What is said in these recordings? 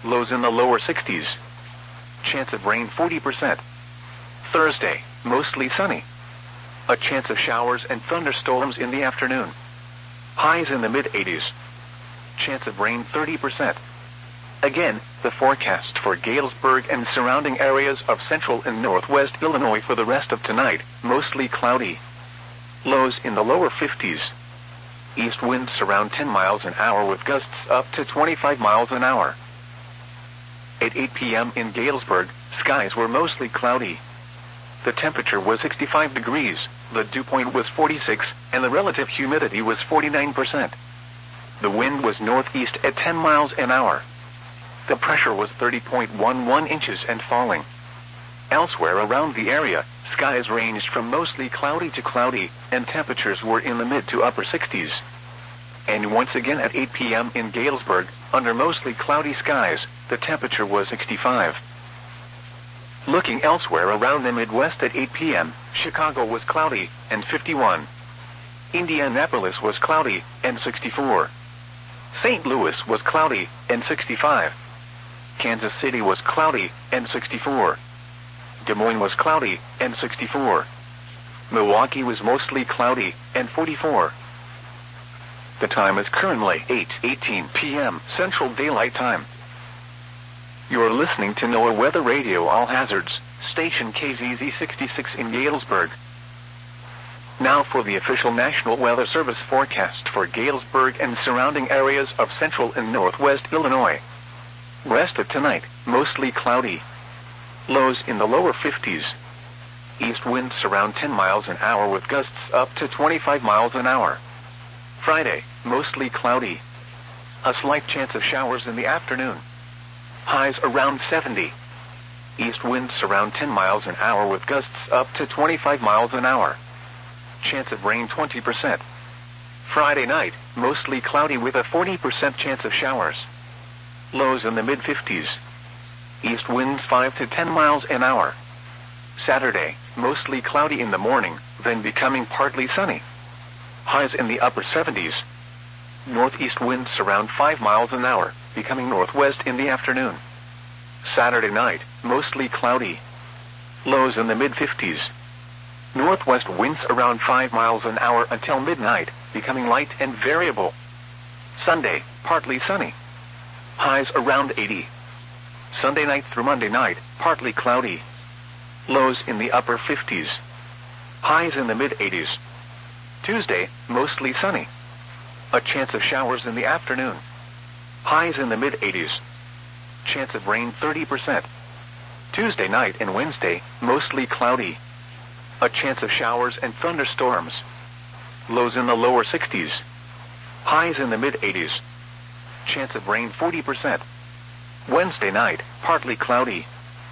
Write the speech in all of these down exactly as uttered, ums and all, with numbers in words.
lows in the lower sixties. Chance of rain forty percent. Thursday, mostly sunny. A chance of showers and thunderstorms in the afternoon. Highs in the mid-eighties. Chance of rain thirty percent. Again, the forecast for Galesburg and surrounding areas of central and northwest Illinois for the rest of tonight, mostly cloudy. Lows in the lower fifties. East winds around ten miles an hour with gusts up to twenty-five miles an hour. At eight p.m. in Galesburg, skies were mostly cloudy. The temperature was sixty-five degrees, the dew point was forty-six, and the relative humidity was forty-nine percent. The wind was northeast at ten miles an hour. The pressure was thirty point one one inches and falling. Elsewhere around the area, skies ranged from mostly cloudy to cloudy, and temperatures were in the mid to upper sixties. And once again at eight p.m. in Galesburg, under mostly cloudy skies, the temperature was sixty-five. Looking elsewhere around the Midwest at eight p.m., Chicago was cloudy, and fifty-one. Indianapolis was cloudy, and sixty-four. Saint Louis was cloudy, and sixty-five. Kansas City was cloudy, and sixty-four. Des Moines was cloudy, and sixty-four. Milwaukee was mostly cloudy, and forty-four. The time is currently eight eighteen p.m. Central Daylight Time. You're listening to NOAA Weather Radio All Hazards, station K Z Z sixty-six in Galesburg. Now for the official National Weather Service forecast for Galesburg and surrounding areas of central and northwest Illinois. Rest of tonight, mostly cloudy. Lows in the lower fifties. East winds around ten miles an hour with gusts up to twenty-five miles an hour. Friday, mostly cloudy. A slight chance of showers in the afternoon. Highs around seventy. East winds around ten miles an hour with gusts up to twenty-five miles an hour. Chance of rain twenty percent. Friday night, mostly cloudy with a forty percent chance of showers. Lows in the mid-fifties. East winds five to ten miles an hour. Saturday, mostly cloudy in the morning, then becoming partly sunny. Highs in the upper seventies. Northeast winds around five miles an hour, becoming northwest in the afternoon. Saturday night, mostly cloudy. Lows in the mid-fifties. Northwest winds around five miles an hour until midnight, becoming light and variable. Sunday, partly sunny. Highs around eighty. Sunday night through Monday night, partly cloudy. Lows in the upper fifties. Highs in the mid-eighties. Tuesday, mostly sunny. A chance of showers in the afternoon. Highs in the mid-eighties. Chance of rain thirty percent. Tuesday night and Wednesday, mostly cloudy. A chance of showers and thunderstorms. Lows in the lower sixties. Highs in the mid-eighties. Chance of rain forty percent. Wednesday night, partly cloudy.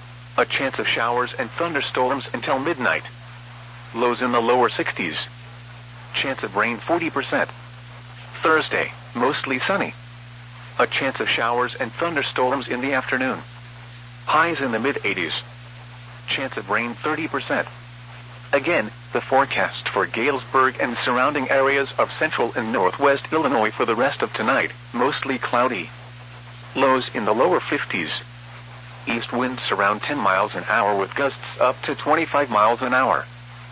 A chance of showers and thunderstorms until midnight. Lows in the lower sixties. Chance of rain forty percent. Thursday, mostly sunny. A chance of showers and thunderstorms in the afternoon. Highs in the mid-eighties. Chance of rain thirty percent. Again, the forecast for Galesburg and surrounding areas of central and northwest Illinois for the rest of tonight, mostly cloudy. Lows in the lower fifties. East winds around ten miles an hour with gusts up to twenty-five miles an hour.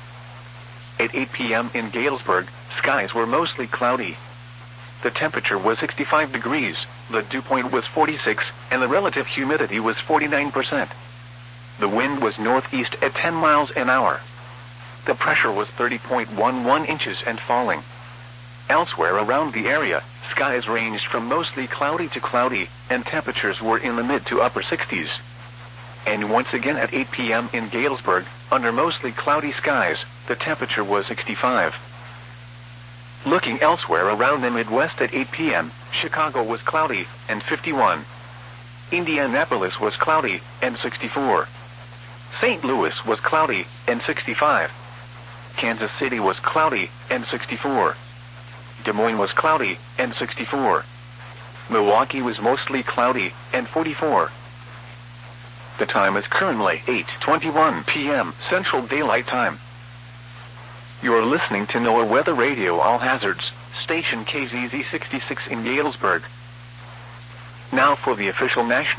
At eight p.m. in Galesburg, skies were mostly cloudy. The temperature was sixty-five degrees, the dew point was forty-six, and the relative humidity was forty-nine percent. The wind was northeast at ten miles an hour. The pressure was thirty point one one inches and falling. Elsewhere around the area, skies ranged from mostly cloudy to cloudy, and temperatures were in the mid to upper sixties. And once again at eight p.m. in Galesburg, under mostly cloudy skies, the temperature was sixty-five. Looking elsewhere around the Midwest at eight p.m., Chicago was cloudy, and fifty-one. Indianapolis was cloudy, and sixty-four. Saint Louis was cloudy, and sixty-five. Kansas City was cloudy, and sixty-four. Des Moines was cloudy, and sixty-four. Milwaukee was mostly cloudy, and forty-four. The time is currently eight twenty-one p.m. Central Daylight Time. You're listening to NOAA Weather Radio All Hazards, station K Z Z sixty-six in Galesburg. Now for the official national